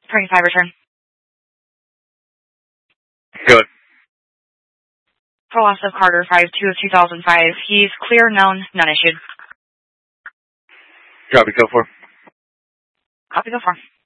25 return. Good. For loss of Carter 5-2 of 2005. He's clear, known, none issued. Copy, go for. Copy, go for.